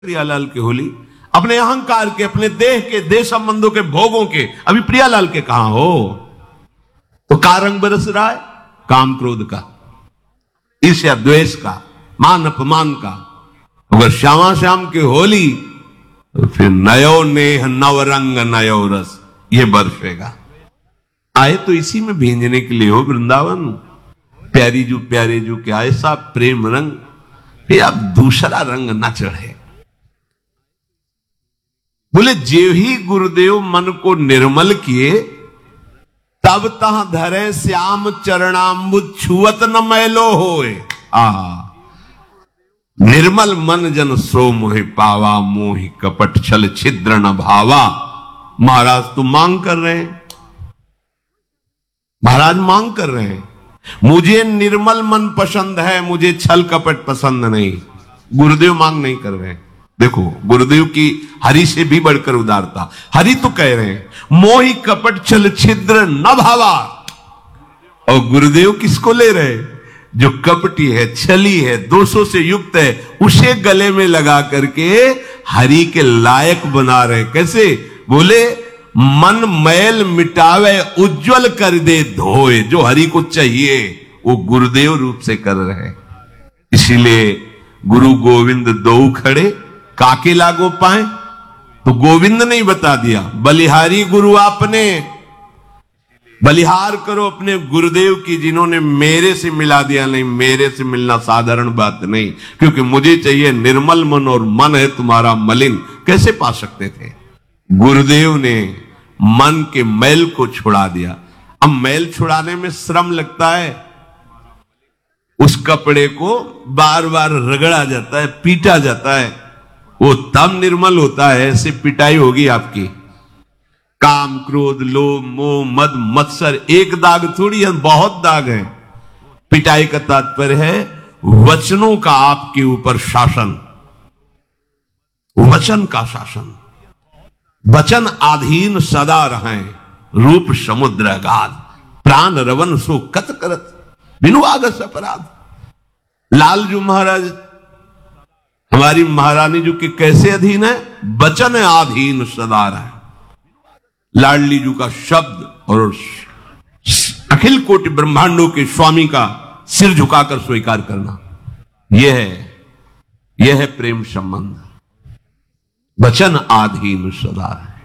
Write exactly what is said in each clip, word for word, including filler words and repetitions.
प्रियालाल की होली अपने अहंकार के, अपने देह के, देह संबंधों के, भोगों के। अभी प्रियालाल के कहां हो? तो का रंग बरस रहा है? काम क्रोध का, ईर्ष्या द्वेष का, मान अपमान का। अगर श्यामा श्याम की होली तो फिर नयो नेह नव रंग नयो रस ये बरसेगा। आए तो इसी में भींजने के लिए हो वृंदावन। प्यारी जू प्यारे जू के ऐसा प्रेम रंग, फिर अब दूसरा रंग न चढ़े। बोले जेव ही गुरुदेव मन को निर्मल किए, तब तह धरे श्याम चरणाम्बुज छुअत न मैलो होए। आ निर्मल मन जन सो मोहि पावा, मोहि कपट छल छिद्र न भावा। महाराज तो मांग कर रहे हैं, महाराज मांग कर रहे हैं, मुझे निर्मल मन पसंद है, मुझे छल कपट पसंद नहीं। गुरुदेव मांग नहीं कर रहे हैं। देखो गुरुदेव की हरि से भी बढ़कर उदारता। हरि तो कह रहे हैं मोहि कपट छल छिद्र न भावा, और गुरुदेव किसको ले रहे? जो कपटी है, छली है, दोषों से युक्त है, उसे गले में लगा करके हरि के लायक बना रहे। कैसे? बोले मन मैल मिटावे उज्जवल कर दे धोए। जो हरि को चाहिए वो गुरुदेव रूप से कर रहे हैं। इसीलिए गुरु गोविंद दो खड़े काके लागो पाए, तो गोविंद ने ही बता दिया बलिहारी गुरु आपने। बलिहार करो अपने गुरुदेव की, जिन्होंने मेरे से मिला दिया। नहीं, मेरे से मिलना साधारण बात नहीं, क्योंकि मुझे चाहिए निर्मल मन, और मन है तुम्हारा मलिन। कैसे पा सकते थे? गुरुदेव ने मन के मैल को छुड़ा दिया। अब मैल छुड़ाने में श्रम लगता है, उस कपड़े को बार बार रगड़ा जाता है, पीटा जाता है, वो तब निर्मल होता है। ऐसे पिटाई होगी आपकी। काम क्रोध लोभ मोह मद मत्सर एक दाग थोड़ी है, बहुत दाग है। पिटाई का तात्पर्य है वचनों का आपके ऊपर शासन, वचन का शासन। वचन आधीन सदा रहें, रूप समुद्र अगाध, प्राण रवन सो कत करत, बिनु आगस अपराध। लालजू महाराज हमारी महारानी जी के कैसे अधीन है? वचन आधीन सदा रहे। लाडली जी का शब्द और अखिल कोटि ब्रह्मांडों के स्वामी का सिर झुकाकर स्वीकार करना, यह है यह है प्रेम संबंध। वचन आधीन सदा रहे।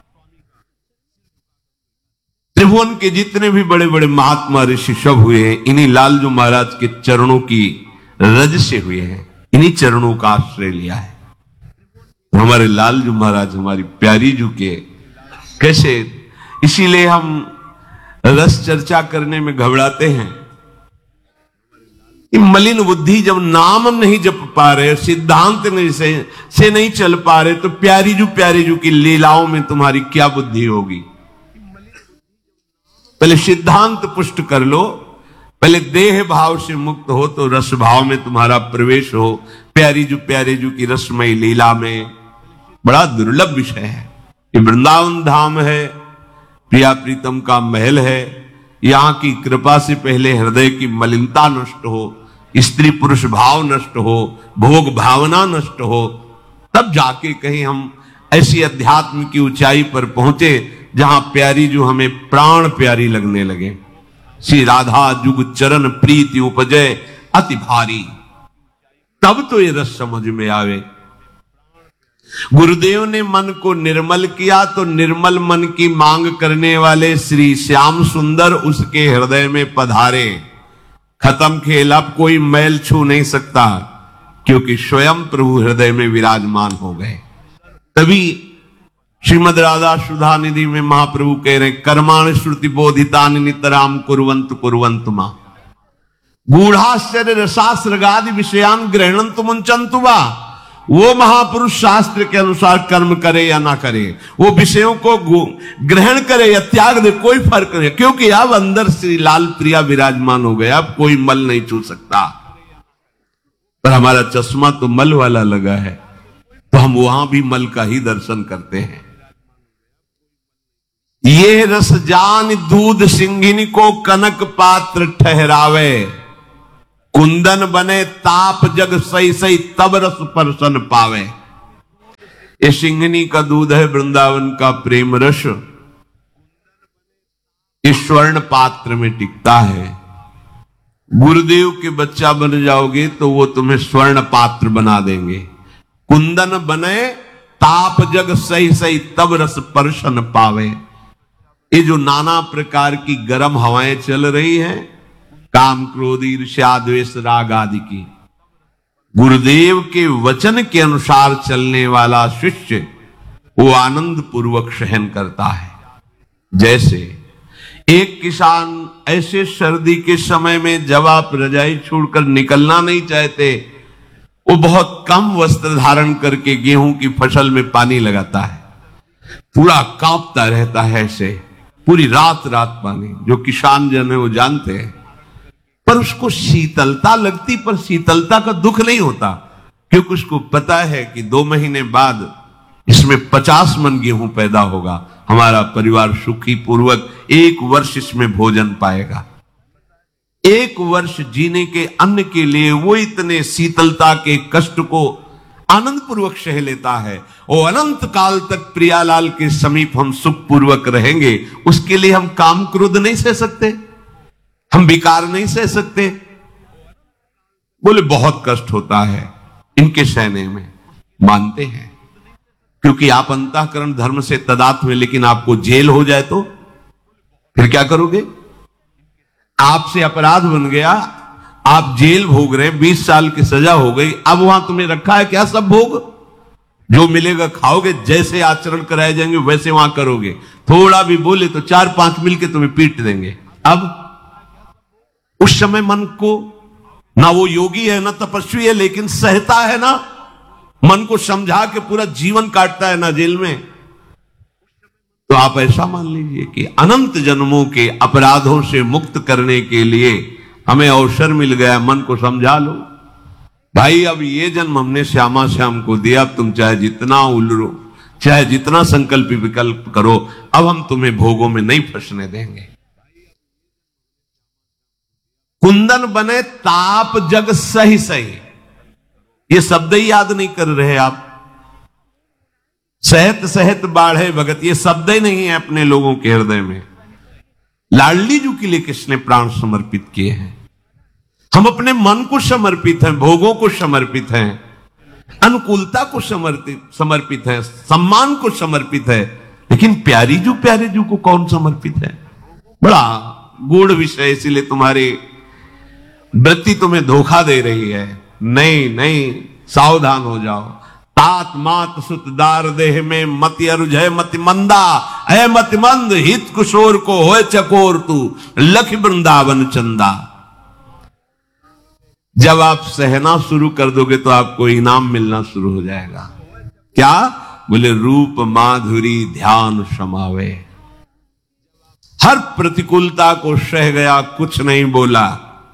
त्रिभुवन के जितने भी बड़े बड़े महात्मा ऋषि सब हुए हैं, इन्हीं लालजू महाराज के चरणों की रज से हुए हैं, इन्हीं चरणों का आश्रय लिया है। हमारे लालजू महाराज हमारी प्यारी जू के कैसे, इसीलिए हम रस चर्चा करने में घबराते हैं। मलिन बुद्धि जब नाम नहीं जप पा रहे, सिद्धांत नहीं से, से नहीं चल पा रहे, तो प्यारी जू प्यारी जू की लीलाओं में तुम्हारी क्या बुद्धि होगी? पहले सिद्धांत पुष्ट कर लो, पहले देह भाव से मुक्त हो तो रस भाव में तुम्हारा प्रवेश हो। प्यारी जू प्यारे जू की रसमय लीला में बड़ा दुर्लभ विषय है। ये वृंदावन धाम है, प्रिया प्रीतम का महल है। यहां की कृपा से पहले हृदय की मलिनता नष्ट हो, स्त्री पुरुष भाव नष्ट हो, भोग भावना नष्ट हो, तब जाके कहीं हम ऐसी अध्यात्म की ऊंचाई पर पहुंचे जहां प्यारी जो हमें प्राण प्यारी लगने लगे। श्री राधा जुग चरण प्रीति उपजय अति भारी, तब तो ये रस समझ में आवे। गुरुदेव ने मन को निर्मल किया, तो निर्मल मन की मांग करने वाले श्री श्याम सुंदर उसके हृदय में पधारे। खत्म खेल, अब कोई मैल छू नहीं सकता, क्योंकि स्वयं प्रभु हृदय में विराजमान हो गए। तभी श्रीमद राधा सुधा निधि में महाप्रभु कह रहे, कर्माण श्रुति बोधितानि नितराम कुर्वन्तु कुर्वन्तु मा गूढ़ाश्चर्य रसास्रगादि विषयान ग्रहणन्तु मुंचन्तु वा। वो महापुरुष शास्त्र के अनुसार कर्म करे या ना करे, वो विषयों को ग्रहण करे या त्याग दे, कोई फर्क नहीं, क्योंकि अब अंदर श्री लाल प्रिया विराजमान हो गया। अब कोई मल नहीं छू सकता। पर हमारा चश्मा तो मल वाला लगा है, तो हम वहां भी मल का ही दर्शन करते हैं। ये रस जान दूध सिंगिनी को कनक पात्र ठहरावे, कुंदन बने ताप जग सही सही तब रस परसन पावे। ये सिंघनी का दूध है वृंदावन का प्रेम रस, इस स्वर्ण पात्र में टिकता है। गुरुदेव के बच्चा बन जाओगे तो वो तुम्हें स्वर्ण पात्र बना देंगे। कुंदन बने ताप जग सही सही तब रस परशन पावे। ये जो नाना प्रकार की गर्म हवाएं चल रही हैं, काम क्रोध ईर्ष्या द्वेष राग आदि की, गुरुदेव के वचन के अनुसार चलने वाला शिष्य वो आनंद पूर्वक सहन करता है। जैसे एक किसान ऐसे सर्दी के समय में जब आप रजाई छोड़कर निकलना नहीं चाहते, वो बहुत कम वस्त्र धारण करके गेहूं की फसल में पानी लगाता है, पूरा कांपता रहता है, ऐसे पूरी रात रात पानी। जो किसान जन है वो जानते हैं, पर उसको शीतलता लगती, पर शीतलता का दुख नहीं होता, क्योंकि उसको पता है कि दो महीने बाद इसमें पचास मन गेहूं पैदा होगा, हमारा परिवार सुखी पूर्वक एक वर्ष इसमें भोजन पाएगा। एक वर्ष जीने के अन्न के लिए वो इतने शीतलता के कष्ट को आनंद पूर्वक सह लेता है। और अनंत काल तक प्रियालाल के समीप हम सुख पूर्वक रहेंगे, उसके लिए हम काम क्रोध नहीं सह सकते, हम विकार नहीं सह सकते। बोले बहुत कष्ट होता है इनके सहने में, मानते हैं, क्योंकि आप अंतःकरण धर्म से तदात्म में, लेकिन आपको जेल हो जाए तो फिर क्या करोगे? आपसे अपराध बन गया, आप जेल भोग रहे, बीस साल की सजा हो गई, अब वहां तुम्हें रखा है क्या सब भोग? जो मिलेगा खाओगे, जैसे आचरण कराए जाएंगे वैसे वहां करोगे। थोड़ा भी बोले तो चार पांच मिलके तुम्हें पीट देंगे। अब उस समय मन को, ना वो योगी है ना तपस्वी है, लेकिन सहता है ना, मन को समझा के पूरा जीवन काटता है ना जेल में। तो आप ऐसा मान लीजिए कि अनंत जन्मों के अपराधों से मुक्त करने के लिए हमें अवसर मिल गया, मन को समझा लो भाई, अब ये जन्म हमने श्यामा श्याम को दिया, अब तुम चाहे जितना उलरो, चाहे जितना संकल्प विकल्प करो, अब हम तुम्हें भोगों में नहीं फंसने देंगे। कुंदन बने ताप जग सही सही, ये शब्द ही याद नहीं कर रहे आप। सहत सहत बाढ़े भगत, ये शब्द ही नहीं है अपने लोगों के हृदय में। लाडली जी के लिए किसने प्राण समर्पित किए हैं? हम अपने मन को समर्पित हैं, भोगों को समर्पित हैं, अनुकूलता को समर्पित समर्पित है, सम्मान को समर्पित है, लेकिन प्यारी जू प्यारे जू को कौन समर्पित है? बड़ा गूढ़ विषय, इसीलिए तुम्हारी वृत्ति तुम्हें धोखा दे रही है। नहीं नहीं, सावधान हो जाओ। तात मात सुतदार देह में मति अरुझय मति मंदा, है मति मंद हित कुशोर को होए चकोर तू लख वृंदावन चंदा। जब आप सहना शुरू कर दोगे तो आपको इनाम मिलना शुरू हो जाएगा। क्या बोले? रूप माधुरी ध्यान समावे। हर प्रतिकूलता को सह गया, कुछ नहीं बोला,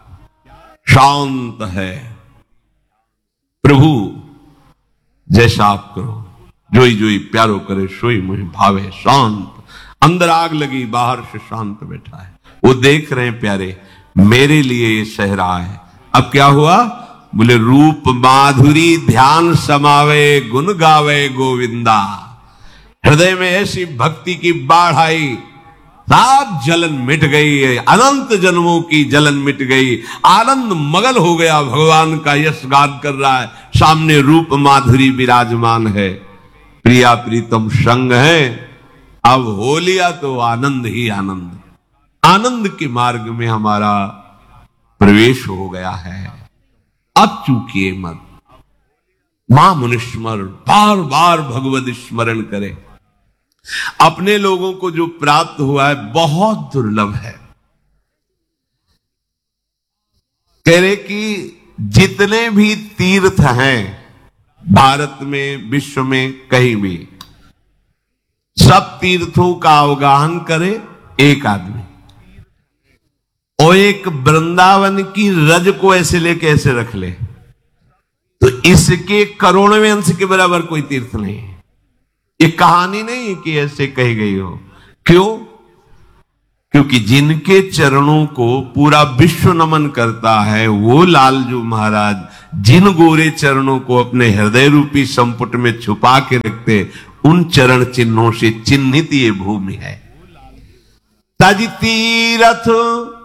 शांत है। प्रभु जैसा आप करो, जोई जोई प्यारो करे सोई मुझे भावे, शांत। अंदर आग लगी, बाहर से शांत बैठा है। वो देख रहे हैं प्यारे, मेरे लिए ये सह रहा है। अब क्या हुआ? बोले रूप माधुरी ध्यान समावे, गुण गावे गोविंदा। हृदय में ऐसी भक्ति की बाढ़ आई, सब जलन मिट गई है, अनंत जन्मों की जलन मिट गई, आनंद मगन हो गया, भगवान का यश गान कर रहा है, सामने रूप माधुरी विराजमान है, प्रिया प्रीतम संग है। अब हो लिया तो आनंद ही आनंद, आनंद के मार्ग में हमारा प्रवेश हो गया है। अब चूकिए मत, मां मुनिस्मरण, बार बार भगवत स्मरण करें। अपने लोगों को जो प्राप्त हुआ है बहुत दुर्लभ है। कह रहे कि जितने भी तीर्थ हैं भारत में, विश्व में, कहीं भी, सब तीर्थों का अवगाहन करे एक आदमी, और एक वृंदावन की रज को ऐसे लेके ऐसे रख ले, तो इसके करोड़वें अंश के बराबर कोई तीर्थ नहीं है। ये कहानी नहीं कि ऐसे कही गई हो। क्यों? क्योंकि जिनके चरणों को पूरा विश्व नमन करता है, वो लालजू महाराज जिन गोरे चरणों को अपने हृदय रूपी संपुट में छुपा के रखते, उन चरण चिन्हों से चिन्हित ये भूमि है। तज तीरथ